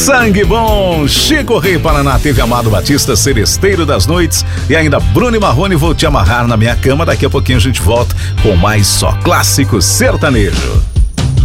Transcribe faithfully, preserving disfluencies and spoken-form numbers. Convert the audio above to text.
Sangue Bom, Chico Rei Paraná, teve Amado Batista, Seresteiro das Noites e ainda Bruno e Marrone, Vou Te Amarrar na Minha Cama. Daqui a pouquinho a gente volta com mais só clássico sertanejo.